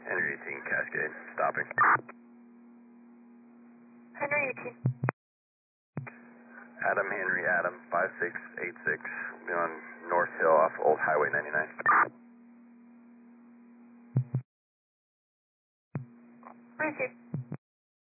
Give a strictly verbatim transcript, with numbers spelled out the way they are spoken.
Henry eighteen, Cascade, stopping. Henry eighteen. Adam, Henry, Adam, five six eight six, be on North Hill off Old Highway ninety-nine. Receive.